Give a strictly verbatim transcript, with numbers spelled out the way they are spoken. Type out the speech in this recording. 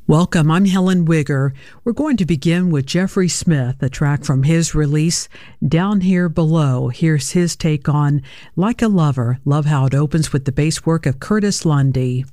Welcome, I'm Helen Wigger. We're going to begin with Jeffrey Smith, a track from his release, Down Here Below. Here's his take on Like a Lover. Love how it opens with the bass work of Curtis Lundy.